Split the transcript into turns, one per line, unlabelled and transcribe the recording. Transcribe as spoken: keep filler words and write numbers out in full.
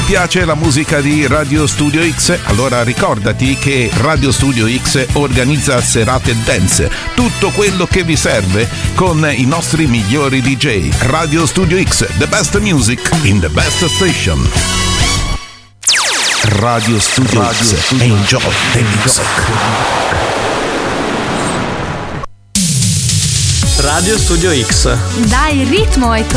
piace la musica di Radio Studio X? Allora ricordati che Radio Studio X organizza serate dance, tutto quello che vi serve con i nostri migliori D J. Radio Studio X, the best music in the best station. Radio Studio Radio X, Studio enjoy the music.
Radio Studio X.
Dai il ritmo e